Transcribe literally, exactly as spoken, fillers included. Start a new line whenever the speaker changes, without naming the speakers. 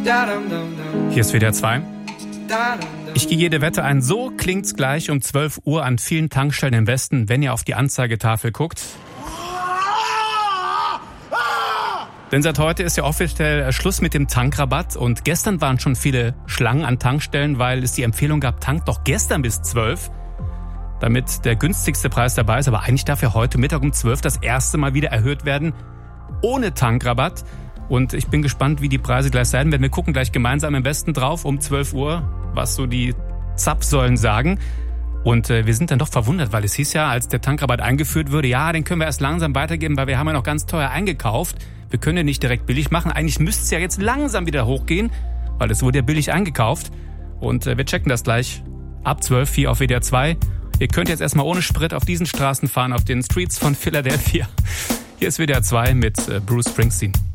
Hier ist W D R zwei. Ich gehe jede Wette ein. So klingt's gleich um zwölf Uhr an vielen Tankstellen im Westen, wenn ihr auf die Anzeigetafel guckt. Denn seit heute ist ja offiziell Schluss mit dem Tankrabatt und gestern waren schon viele Schlangen an Tankstellen, weil es die Empfehlung gab, tankt doch gestern bis zwölf, damit der günstigste Preis dabei ist. Aber eigentlich darf ja heute Mittag um zwölf das erste Mal wieder erhöht werden, ohne Tankrabatt. Und ich bin gespannt, wie die Preise gleich sein werden. Wir gucken gleich gemeinsam im Westen drauf um zwölf Uhr, was so die Zapfsäulen sagen. Und äh, wir sind dann doch verwundert, weil es hieß ja, als der Tankrabatt eingeführt wurde, ja, den können wir erst langsam weitergeben, weil wir haben ja noch ganz teuer eingekauft. Wir können ja nicht direkt billig machen. Eigentlich müsste es ja jetzt langsam wieder hochgehen, weil es wurde ja billig eingekauft. Und äh, wir checken das gleich ab zwölf hier auf W D R zwei. Ihr könnt jetzt erstmal ohne Sprit auf diesen Straßen fahren, auf den Streets von Philadelphia. Hier ist W D R zwei mit äh, Bruce Springsteen.